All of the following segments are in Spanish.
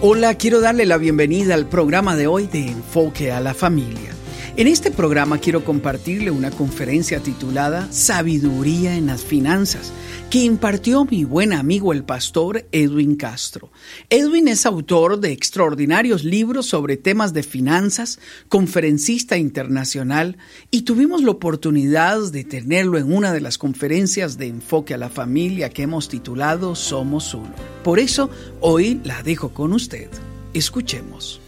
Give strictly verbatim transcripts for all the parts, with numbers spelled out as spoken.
Hola, quiero darle la bienvenida al programa de hoy de Enfoque a la Familia. En este programa quiero compartirle una conferencia titulada Sabiduría en las Finanzas, que impartió mi buen amigo el pastor Edwin Castro. Edwin es autor de extraordinarios libros sobre temas de finanzas, conferencista internacional, y tuvimos la oportunidad de tenerlo en una de las conferencias de Enfoque a la Familia que hemos titulado Somos Uno. Por eso, hoy la dejo con usted. Escuchemos.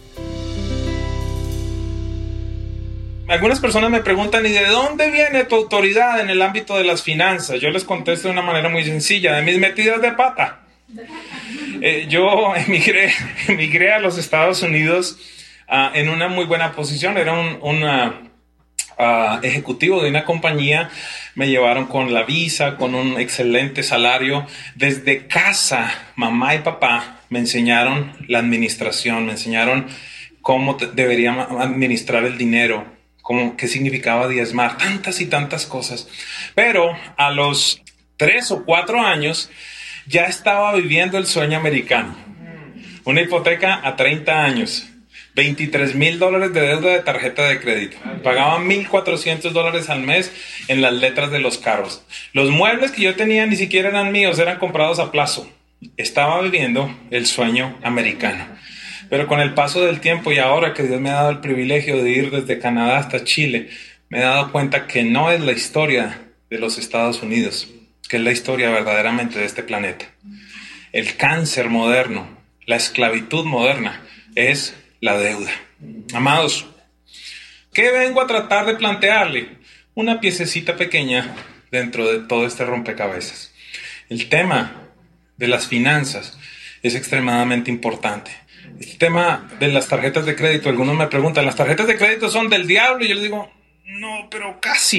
Algunas personas me preguntan, ¿y de dónde viene tu autoridad en el ámbito de las finanzas? Yo les contesto de una manera muy sencilla, de mis metidas de pata. Eh, yo emigré, emigré a los Estados Unidos uh, en una muy buena posición. Era un una, uh, ejecutivo de una compañía. Me llevaron con la visa, con un excelente salario. Desde casa, mamá y papá me enseñaron la administración, me enseñaron cómo te, debería administrar el dinero, como qué significaba diezmar, tantas y tantas cosas. Pero a los tres o cuatro años ya estaba viviendo el sueño americano. Una hipoteca a treinta años, veintitrés mil dólares de deuda de tarjeta de crédito. Pagaba mil cuatrocientos dólares al mes en las letras de los carros. Los muebles que yo tenía ni siquiera eran míos, eran comprados a plazo. Estaba viviendo el sueño americano. Pero con el paso del tiempo y ahora que Dios me ha dado el privilegio de ir desde Canadá hasta Chile, me he dado cuenta que no es la historia de los Estados Unidos, que es la historia verdaderamente de este planeta. El cáncer moderno, la esclavitud moderna, es la deuda. Amados, ¿qué vengo a tratar de plantearle? Una piececita pequeña dentro de todo este rompecabezas. El tema de las finanzas es extremadamente importante. El tema de las tarjetas de crédito, algunos me preguntan, ¿las tarjetas de crédito son del diablo? Y yo les digo, no, pero casi.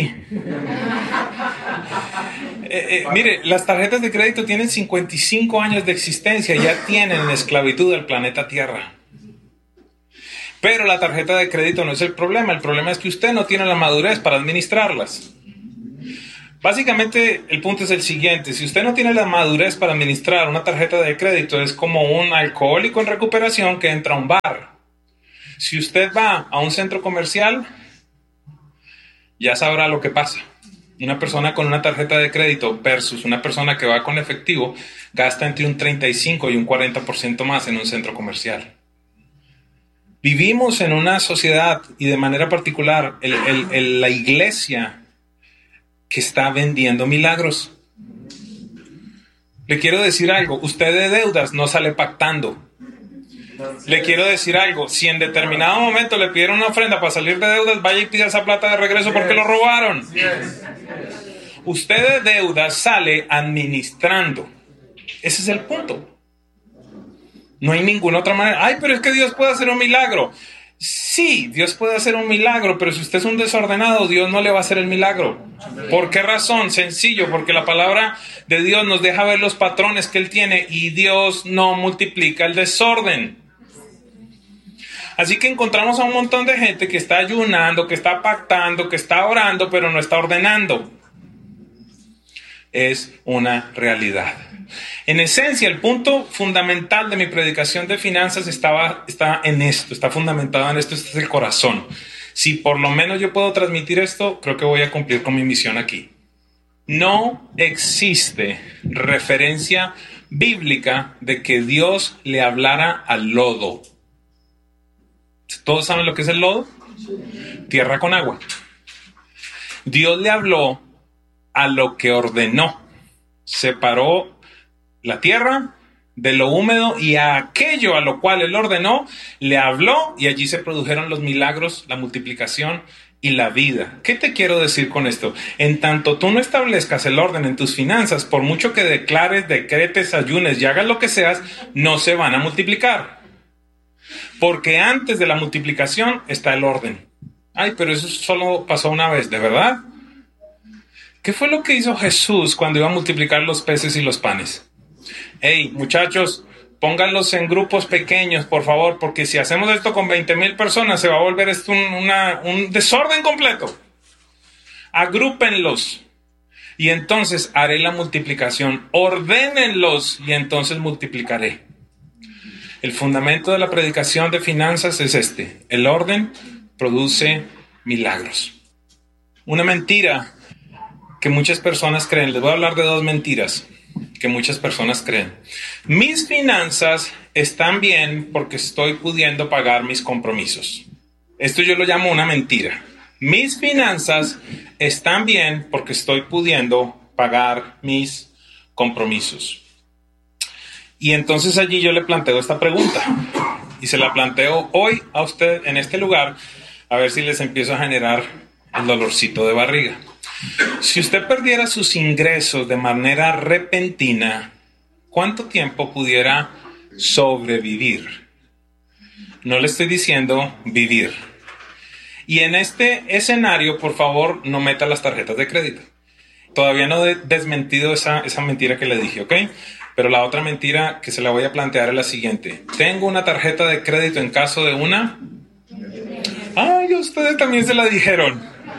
eh, eh, mire, las tarjetas de crédito tienen cincuenta y cinco años de existencia, ya tienen esclavitud del planeta Tierra. Pero la tarjeta de crédito no es el problema, el problema es que usted no tiene la madurez para administrarlas. Básicamente, el punto es el siguiente. Si usted no tiene la madurez para administrar una tarjeta de crédito, es como un alcohólico en recuperación que entra a un bar. Si usted va a un centro comercial, ya sabrá lo que pasa. Una persona con una tarjeta de crédito versus una persona que va con efectivo gasta entre un treinta y cinco y un cuarenta por ciento más en un centro comercial. Vivimos en una sociedad y de manera particular el, el, el, la iglesia que está vendiendo milagros. Le quiero decir algo, usted de deudas no sale pactando. Le quiero decir algo, si en determinado momento le pidieron una ofrenda para salir de deudas, vaya y pida esa plata de regreso porque lo robaron. Usted de deudas sale administrando. Ese es el punto. No hay ninguna otra manera. Ay, pero es que Dios puede hacer un milagro. Sí, Dios puede hacer un milagro, pero si usted es un desordenado, Dios no le va a hacer el milagro. ¿Por qué razón? Sencillo, porque la palabra de Dios nos deja ver los patrones que Él tiene y Dios no multiplica el desorden. Así que encontramos a un montón de gente que está ayunando, que está pactando, que está orando, pero no está ordenando. Es una realidad. En esencia, el punto fundamental de mi predicación de finanzas estaba, está en esto, está fundamentado en esto, este es el corazón. Si por lo menos yo puedo transmitir esto, creo que voy a cumplir con mi misión aquí. No existe referencia bíblica de que Dios le hablara al lodo. ¿Todos saben lo que es el lodo? Tierra con agua. Dios le habló a lo que ordenó. Separó la tierra de lo húmedo y a aquello a lo cual Él ordenó, le habló y allí se produjeron los milagros, la multiplicación y la vida. ¿Qué te quiero decir con esto? En tanto tú no establezcas el orden en tus finanzas, por mucho que declares, decretes, ayunes y hagas lo que seas, no se van a multiplicar. Porque antes de la multiplicación está el orden. Ay, pero eso solo pasó una vez, ¿de verdad? ¿Qué fue lo que hizo Jesús cuando iba a multiplicar los peces y los panes? Hey, muchachos, pónganlos en grupos pequeños, por favor, porque si hacemos esto con veinte mil personas, se va a volver esto un, una, un desorden completo. Agrúpenlos y entonces haré la multiplicación. Ordénenlos y entonces multiplicaré. El fundamento de la predicación de finanzas es este: el orden produce milagros. Una mentira que muchas personas creen, les voy a hablar de dos mentiras que muchas personas creen. Mis finanzas están bien porque estoy pudiendo pagar mis compromisos. Esto yo lo llamo una mentira. Mis finanzas están bien porque estoy pudiendo pagar mis compromisos. Y entonces allí yo le planteo esta pregunta. Y se la planteo hoy a usted en este lugar, a ver si les empiezo a generar el dolorcito de barriga. Si usted perdiera sus ingresos de manera repentina, ¿cuánto tiempo pudiera sobrevivir? No le estoy diciendo vivir. Y en este escenario, por favor, no meta las tarjetas de crédito. Todavía no he desmentido esa, esa mentira que le dije, ¿ok? Pero la otra mentira que se la voy a plantear es la siguiente. ¿Tengo una tarjeta de crédito en caso de una? Ay, ustedes también se la dijeron.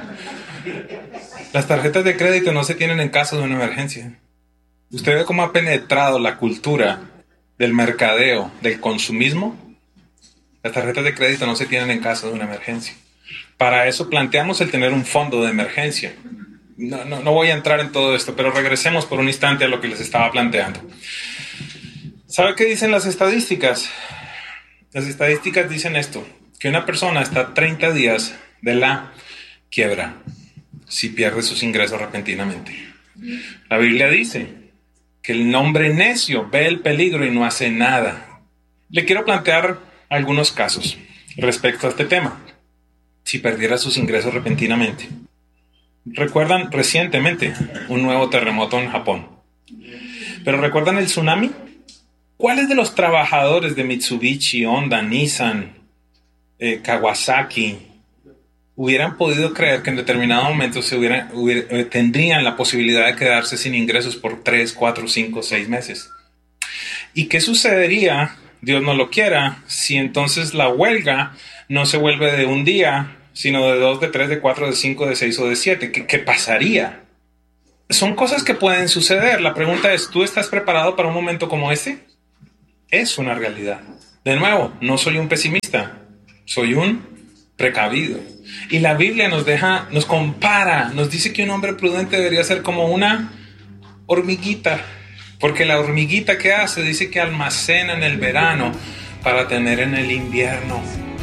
Las tarjetas de crédito no se tienen en caso de una emergencia. ¿Usted ve cómo ha penetrado la cultura del mercadeo, del consumismo? Las tarjetas de crédito no se tienen en caso de una emergencia. Para eso planteamos el tener un fondo de emergencia. No, no, no voy a entrar en todo esto, pero regresemos por un instante a lo que les estaba planteando. ¿Sabe qué dicen las estadísticas? Las estadísticas dicen esto, que una persona está a treinta días de la quiebra si pierde sus ingresos repentinamente. La Biblia dice que el hombre necio ve el peligro y no hace nada. Le quiero plantear algunos casos respecto a este tema. Si perdiera sus ingresos repentinamente. ¿Recuerdan recientemente un nuevo terremoto en Japón? ¿Pero recuerdan el tsunami? ¿Cuáles de los trabajadores de Mitsubishi, Honda, Nissan, eh, Kawasaki hubieran podido creer que en determinado momento se hubieran, hubiera, eh, tendrían la posibilidad de quedarse sin ingresos por tres, cuatro, cinco, seis meses? ¿Y qué sucedería, Dios no lo quiera, si entonces la huelga no se vuelve de un día, sino de dos, de tres, de cuatro, de cinco, de seis o de siete? ¿Qué, qué pasaría? Son cosas que pueden suceder. La pregunta es, ¿tú estás preparado para un momento como este? Es una realidad. De nuevo, no soy un pesimista, soy un precavido. Y la Biblia nos deja, nos compara, nos dice que un hombre prudente debería ser como una hormiguita, porque la hormiguita que hace, dice que almacena en el verano para tener en el invierno.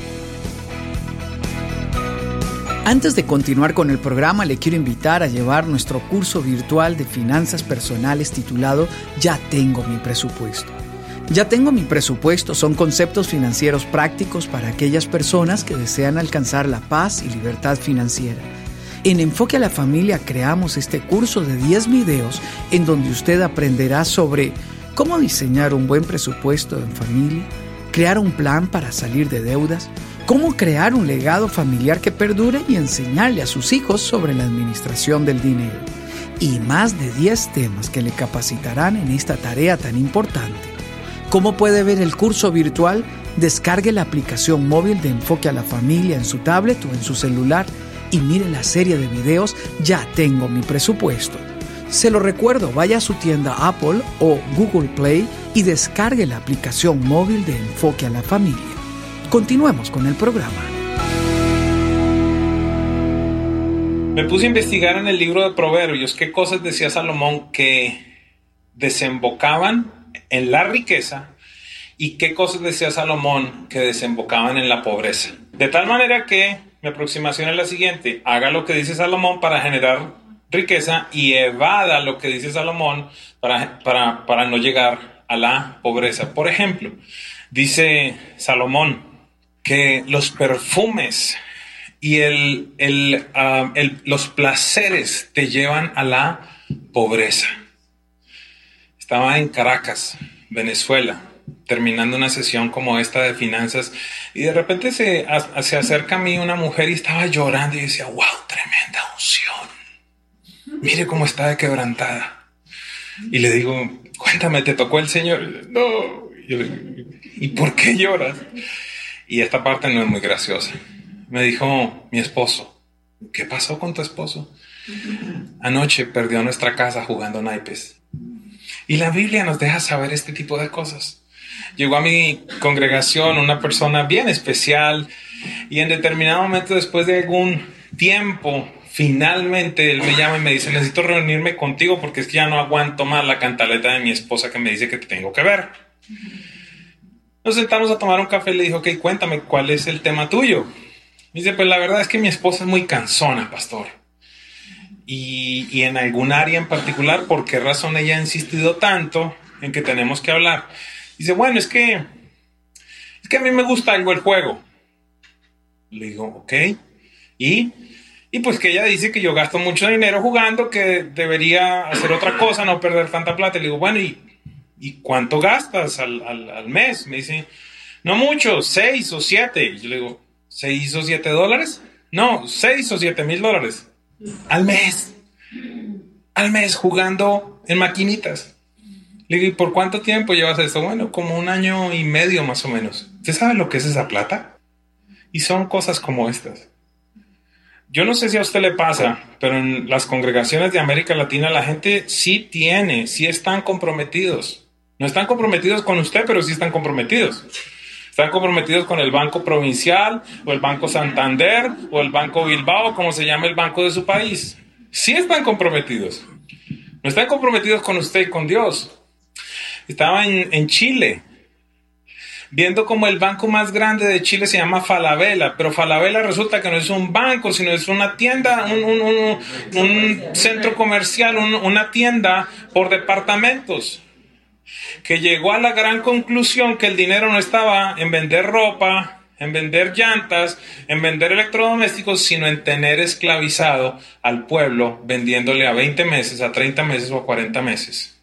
Antes de continuar con el programa, le quiero invitar a llevar nuestro curso virtual de finanzas personales titulado Ya tengo mi presupuesto. Ya tengo mi presupuesto son conceptos financieros prácticos para aquellas personas que desean alcanzar la paz y libertad financiera. En Enfoque a la Familia creamos este curso de diez videos en donde usted aprenderá sobre cómo diseñar un buen presupuesto en familia, crear un plan para salir de deudas, cómo crear un legado familiar que perdure y enseñarle a sus hijos sobre la administración del dinero. Y más de diez temas que le capacitarán en esta tarea tan importante. ¿Cómo puede ver el curso virtual? Descargue la aplicación móvil de Enfoque a la Familia en su tablet o en su celular y mire la serie de videos Ya tengo mi presupuesto. Se lo recuerdo, vaya a su tienda Apple o Google Play y descargue la aplicación móvil de Enfoque a la Familia. Continuemos con el programa. Me puse a investigar en el libro de Proverbios qué cosas decía Salomón que desembocaban en la riqueza y qué cosas decía Salomón que desembocaban en la pobreza. De tal manera que mi aproximación es la siguiente: haga lo que dice Salomón para generar riqueza y evada lo que dice Salomón para, para, para no llegar a la pobreza. Por ejemplo, dice Salomón que los perfumes y el, el, uh, el, los placeres te llevan a la pobreza. Estaba en Caracas, Venezuela, terminando una sesión como esta de finanzas, y de repente se, a, se acerca a mí una mujer y estaba llorando y decía, wow, tremenda unción. Mire cómo está de quebrantada. Y le digo, cuéntame, ¿te tocó el Señor? No. Y, yo, ¿y por qué lloras? Y esta parte no es muy graciosa. Me dijo mi esposo. ¿Qué pasó con tu esposo? Anoche perdió nuestra casa jugando naipes. Y la Biblia nos deja saber este tipo de cosas. Llegó a mi congregación una persona bien especial y en determinado momento, después de algún tiempo, finalmente él me llama y me dice: necesito reunirme contigo porque es que ya no aguanto más la cantaleta de mi esposa que me dice que te tengo que ver. Nos sentamos a tomar un café y le dije: ok, cuéntame, ¿cuál es el tema tuyo? Me dice: pues la verdad es que mi esposa es muy cansona, pastor. Y, y en algún área en particular, ¿por qué razón ella ha insistido tanto en que tenemos que hablar? Dice: bueno, es que, es que a mí me gusta algo el juego. Le digo: ok, ¿y? Y pues que ella dice que yo gasto mucho dinero jugando, que debería hacer otra cosa, no perder tanta plata. Le digo: bueno, ¿y, y cuánto gastas al, al, al mes? Me dice: no mucho, seis o siete. Y yo le digo: ¿seis o siete dólares? No, seis o siete mil dólares. Al mes. Al mes jugando en maquinitas. Le digo: ¿y por cuánto tiempo llevas esto? Bueno, como un año y medio más o menos. ¿Usted sabe lo que es esa plata? Y son cosas como estas. Yo no sé si a usted le pasa, pero en las congregaciones de América Latina la gente sí tiene, sí están comprometidos. No están comprometidos con usted, pero sí están comprometidos. Están comprometidos con el Banco Provincial, o el Banco Santander, o el Banco Bilbao, como se llama el banco de su país. Sí están comprometidos. No están comprometidos con usted y con Dios. Estaba en, en Chile, viendo como el banco más grande de Chile se llama Falabella, pero Falabella resulta que no es un banco, sino es una tienda, un, un, un, un centro comercial, un, una tienda por departamentos, que llegó a la gran conclusión que el dinero no estaba en vender ropa, en vender llantas, en vender electrodomésticos, sino en tener esclavizado al pueblo, vendiéndole a veinte meses, a treinta meses o a cuarenta meses.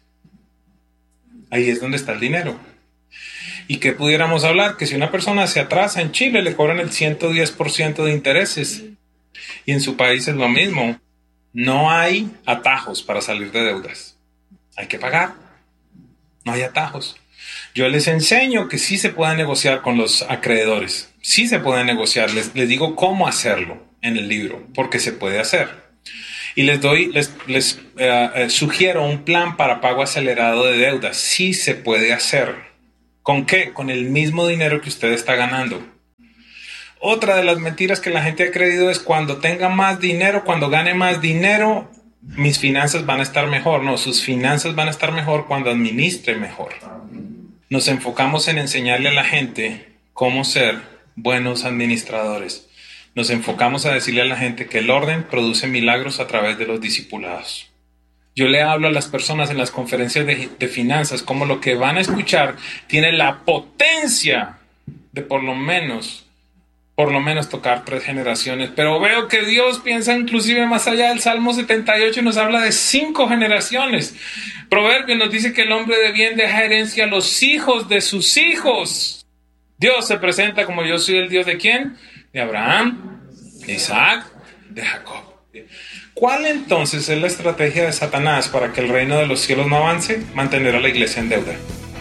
Ahí es donde está el dinero. ¿Y qué pudiéramos hablar? Que si una persona se atrasa en Chile, le cobran el ciento diez por ciento de intereses. Y en su país es lo mismo. No hay atajos para salir de deudas. Hay que pagar. No hay atajos. Yo les enseño que sí se puede negociar con los acreedores. Sí se puede negociar. Les, les digo cómo hacerlo en el libro, porque se puede hacer. Y les doy, les, les uh, uh, sugiero un plan para pago acelerado de deudas. Sí se puede hacer. ¿Con qué? Con el mismo dinero que usted está ganando. Otra de las mentiras que la gente ha creído es: cuando tenga más dinero, cuando gane más dinero, mis finanzas van a estar mejor. No, sus finanzas van a estar mejor cuando administre mejor. Nos enfocamos en enseñarle a la gente cómo ser buenos administradores. Nos enfocamos a decirle a la gente que el orden produce milagros a través de los discipulados. Yo le hablo a las personas en las conferencias de, de finanzas como lo que van a escuchar tiene la potencia de por lo menos, por lo menos tocar tres generaciones. Pero veo que Dios piensa inclusive más allá. Del Salmo setenta y ocho nos habla de cinco generaciones. Proverbios nos dice que el hombre de bien deja herencia a los hijos de sus hijos. Dios se presenta como: yo soy el Dios de ¿quién? De Abraham, de Isaac, de Jacob. ¿Cuál entonces es la estrategia de Satanás para que el reino de los cielos no avance? Mantener a la iglesia en deuda.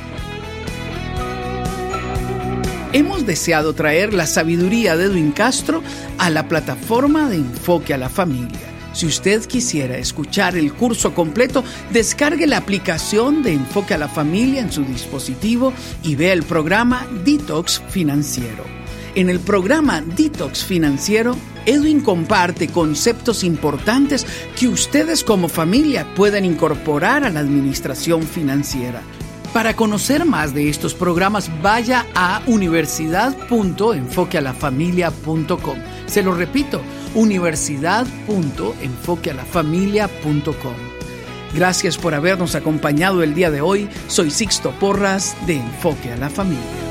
Hemos deseado traer la sabiduría de Edwin Castro a la plataforma de Enfoque a la Familia. Si usted quisiera escuchar el curso completo, descargue la aplicación de Enfoque a la Familia en su dispositivo y vea el programa Detox Financiero. En el programa Detox Financiero, Edwin comparte conceptos importantes que ustedes como familia pueden incorporar a la administración financiera. Para conocer más de estos programas, vaya a universidad punto enfoque a la familia punto com. Se lo repito, universidad punto enfoque a la familia punto com. Gracias por habernos acompañado el día de hoy. Soy Sixto Porras de Enfoque a la Familia.